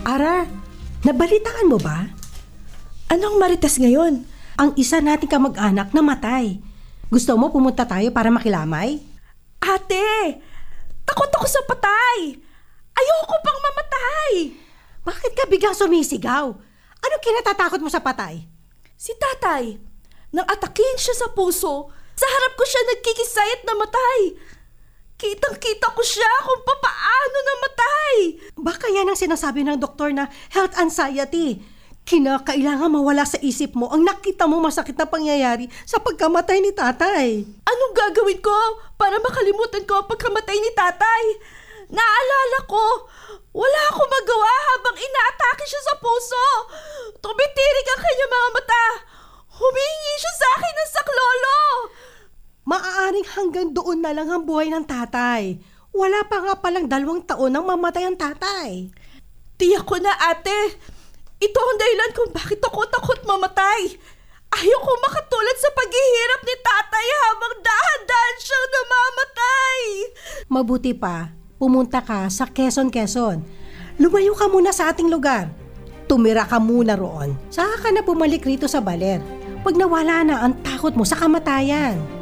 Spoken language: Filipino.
Ara, nabalitaan mo ba? Anong marites ngayon? Ang isa nating kamag-anak namatay. Gusto mo pumunta tayo para makilamay? Ate! Takot ako sa patay! Ayoko pang mamatay! Bakit ka biglang sumisigaw? Anong kinatatakot mo sa patay? Si tatay, nang atakin siya sa puso, sa harap ko siya nagkikisay at namatay. Kitang-kita ko siya kung papaano namatay. Baka yan ang sinasabi ng doktor na health anxiety. Kinakailangan mawala sa isip mo ang nakita mo masakit na pangyayari sa pagkamatay ni tatay. Anong gagawin ko para makalimutan ko ang pagkamatay ni tatay? Naalala ko, wala akong magawa habang inaatake siya sa puso. Tumitirig ang kanyang mga mata. Humingi siya sa akin ng saklolo. Maaaring hanggang doon na lang ang buhay ng tatay. Wala pa nga palang 2 taon nang mamatay ang tatay. Tiyak ko na, ate. Ito ang dahilan kung bakit ako takot mamatay. Ayaw ko makatulad sa paghihirap ni tatay habang dahan-dahan siyang namamatay. Mabuti pa, pumunta ka sa Quezon. Lumayo ka muna sa ating lugar. Tumira ka muna roon. Saka ka na bumalik rito sa Baler. Pag nawala na ang takot mo sa kamatayan.